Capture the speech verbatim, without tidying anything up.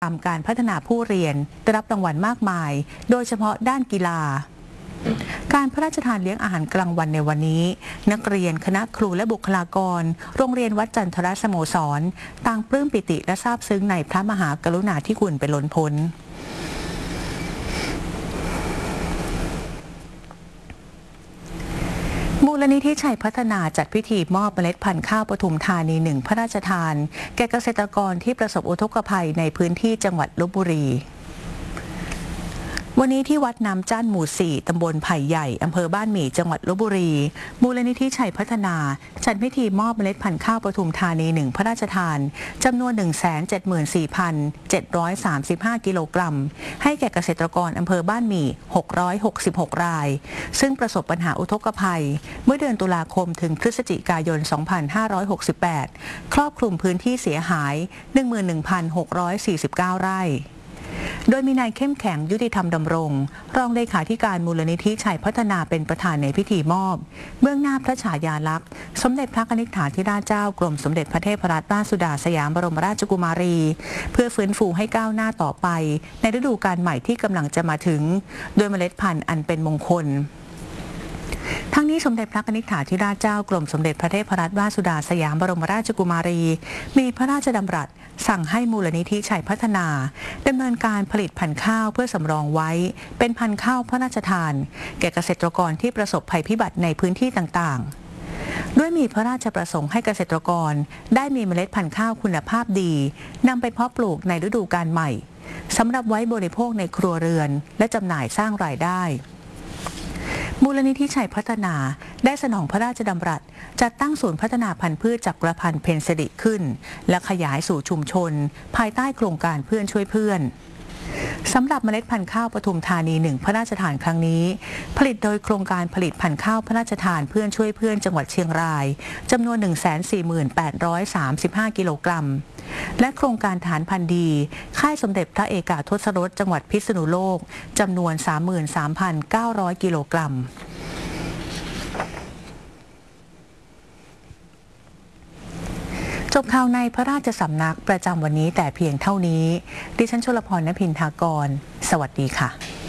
ตามการพัฒนาผู้เรียนได้รับรางวัลมากมายโดยเฉพาะด้านกีฬาการพระราชทานเลี้ยงอาหารกลางวันในวันนี้นักเรียนคณะครูและบุคลากรโรงเรียนวัดจันทรสโมสรต่างปลื้มปิติและซาบซึ้งในพระมหากรุณาธิคุณเป็นล้นพ้นมูลนิธิชัยพัฒนาจัดพิธีมอบเมล็ดพันธุ์ข้าวปทุมธานีหนึ่งพระราชทานแก่เกษตรกรที่ประสบอุทกภัยในพื้นที่จังหวัดลพบุรีวันนี้ที่วัดน้ำจ้านหมู่สี่ตำบลไผ่ใหญ่อำเภอบ้านหมี่จังหวัดลพบุรีมูลนิธิชัยพัฒนาจัดพิธีมอบเมล็ดพันธุ์ข้าวปทุมธานีหนึ่งพระราชทานจำนวน หนึ่งแสนเจ็ดหมื่นสี่พันเจ็ดร้อยสามสิบห้า กิโลกรัมให้แก่เกษตรกรอำเภอบ้านหมี่หกร้อยหกสิบหกรายซึ่งประสบปัญหาอุทกภัยเมื่อเดือนตุลาคมถึงพฤศจิกายน สองพันห้าร้อยหกสิบแปด ครอบคลุมพื้นที่เสียหาย หนึ่งหมื่นหนึ่งพันหกร้อยสี่สิบเก้า ไร่โดยมีนายเข้มแข็งยุติธรรมดำรงรองเลขาธิการมูลนิธิชัยพัฒนาเป็นประธานในพิธีมอบเบื้องหน้าพระฉายาลักษณ์สมเด็จพระกนิษฐาธิราชเจ้ากรมสมเด็จพระเทพรัตนราชสุดาสยามบรมราชกุมารีเพื่อฟื้นฟูให้ก้าวหน้าต่อไปในฤดูกาลใหม่ที่กำลังจะมาถึงโดยเมล็ดพันธุ์อันเป็นมงคลทั้งนี้สมเด็จพระกนิษฐาธิราชเจ้ากรมสมเด็จพระเทพรัตนราชสุดาสยามบรมราชกุมารีมีพระราชดำรัสสั่งให้มูลนิธิชัยพัฒนาดำเนินการผลิตพันธุ์ข้าวเพื่อสำรองไว้เป็นพันธุ์ข้าวพระราชทานแก่เกษตรกรที่ประสบภัยพิบัติในพื้นที่ต่างๆด้วยมีพระราชประสงค์ให้เกษตรกรได้มีเมล็ดพันธุ์ข้าวคุณภาพดีนำไปเพาะปลูกในฤดูกาลใหม่สำหรับไว้บริโภคในครัวเรือนและจำหน่ายสร้างรายได้มูลนิธิชัยพัฒนาได้สนองพระราชดำรัสจัดตั้งศูนย์พัฒนาพันธุ์พืชจักรพันธุ์เพนสิริขึ้นและขยายสู่ชุมชนภายใต้โครงการเพื่อนช่วยเพื่อนสำหรับเมล็ดพันธุ์ข้าวปทุมธานีหนึ่งพระราชทานครั้งนี้ผลิตโดยโครงการผลิตพันธุ์ข้าวพระราชทานเพื่อนช่วยเพื่อนจังหวัดเชียงรายจำนวน หนึ่งแสนสี่หมื่นแปดร้อยสามสิบห้า กิโลกรัมและโครงการฐานพันธุ์ดีค่ายสมเด็จพระเอกาทศรสจังหวัดพิษณุโลกจำนวน สามหมื่นสามพันเก้าร้อย กิโลกรัมจบข่าวในพระราชสำนักประจำวันนี้แต่เพียงเท่านี้ดิฉันชลพร ณ พินทากรสวัสดีค่ะ